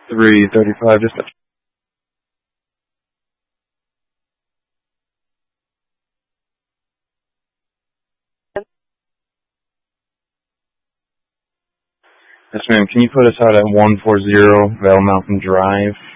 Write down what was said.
335, dispatch. Yes, ma'am. Can you put us out at 140 Vale Mountain Drive?